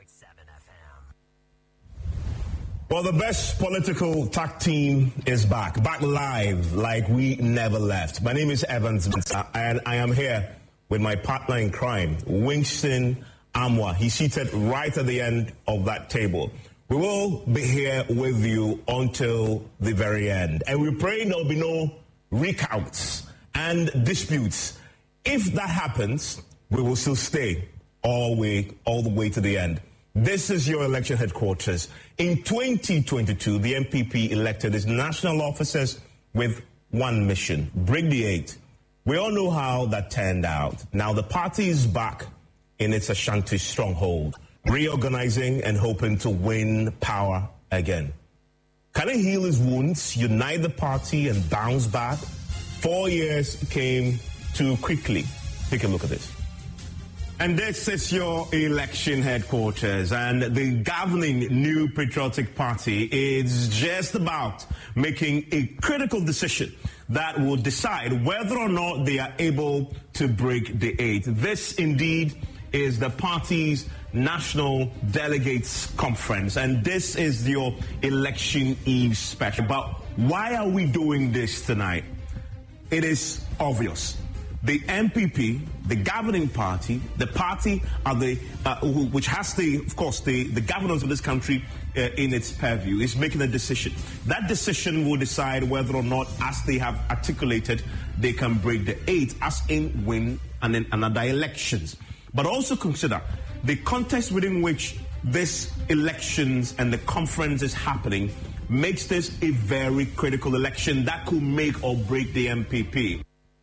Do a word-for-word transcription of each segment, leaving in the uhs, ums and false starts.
point seven F M. Well, the best political tag team is back. Back live like we never left. My name is Evans Mensah, and I am here with my partner in crime, Winston Amwa. He's seated right at the end of that table. We will be here with you until the very end. And we pray there will be no recounts and disputes. If that happens, we will still stay all way, all the way to the end. This is your election headquarters. In twenty twenty-two, the M P P elected its national officers with one mission: break the eight. We all know how that turned out. Now the party is back in its Ashanti stronghold, reorganizing and hoping to win power again. Can it heal its wounds, unite the party, and bounce back? Four years came too quickly. Take a look at this. And this is your election headquarters, and the governing New Patriotic Party is just about making a critical decision that will decide whether or not they are able to break the eight. This indeed is the party's National Delegates Conference, and this is your election eve special. But why are we doing this tonight? It is obvious. The M P P, the governing party, the party are the, uh, which has the, of course, the, the governance of this country uh, in its purview, is making a decision. That decision will decide whether or not, as they have articulated, they can break the eight, as in win and in another elections. But also consider the context within which this elections and the conference is happening makes this a very critical election that could make or break the M P P.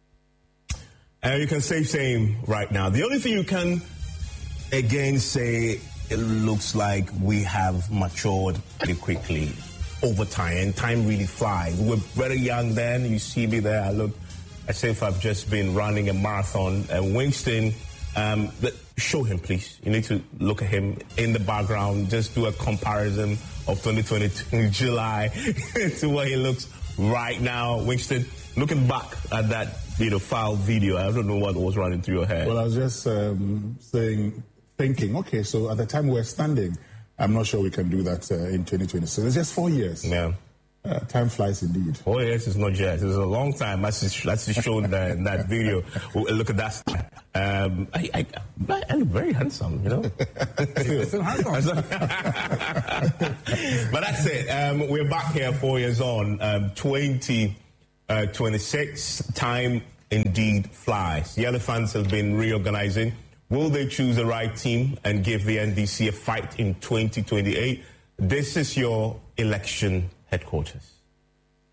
And you can say same right now. The only thing you can again say, it looks like we have matured pretty quickly over time, and time really flies. We were very young then. You see me there. I look as if I've just been running a marathon. And Winston, um, show him, please. You need to look at him in the background. Just do a comparison of twenty twenty-two July to what he looks right now. Winston, looking back at that, you know, foul video, I don't know what was running through your head. Well, I was just um, saying, thinking, okay, so at the time we're standing, I'm not sure we can do that uh, in twenty twenty. So it's just four years. Yeah. Uh, time flies indeed. Four years is not just. It's a long time. That's just, that's just shown in that, in that video. Look at that. Um, I, I, I look very handsome, you know. Still handsome. But that's it. Um, we're back here four years on. Um, twenty twenty-six, time indeed flies. The Elephants have been reorganizing. Will they choose the right team and give the N D C a fight in twenty twenty-eight? This is your election headquarters.